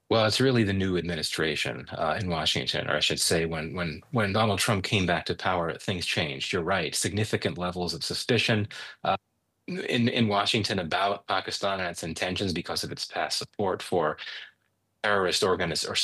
Well, it's really the new administration in Washington, or I should say, when Donald Trump came back to power, things changed. You're right. Significant levels of suspicion in Washington about Pakistan and its intentions because of its past support for terrorist organizations or